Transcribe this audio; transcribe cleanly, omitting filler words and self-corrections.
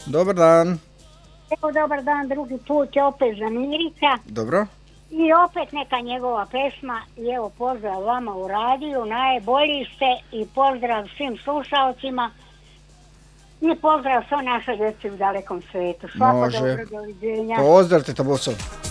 Dobar dan. Evo, dobar dan, drugi put je opet za Mirića Dobro. i opet neka njegova pesma i evo pozdrav vama u radiju, najbolji ste i pozdrav svim slušalcima i pozdrav svoj našoj djeci u dalekom svijetu. Svako Može. dobro, doviđenja. Pozdrav, teta Boso.